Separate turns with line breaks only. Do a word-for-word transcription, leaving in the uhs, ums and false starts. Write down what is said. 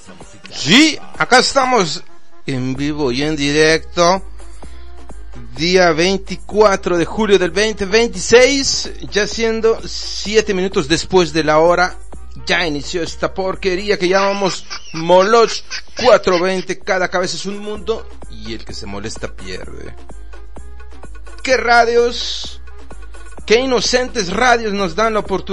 Sí, acá estamos en vivo y en directo. Día veinticuatro de julio del veinte veintiséis, ya siendo siete minutos después de la hora, ya inició esta porquería que llamamos Moloch cuatrocientos veinte. Cada cabeza es un mundo y el que se molesta pierde. ¿Qué radios, qué inocentes radios nos dan la oportunidad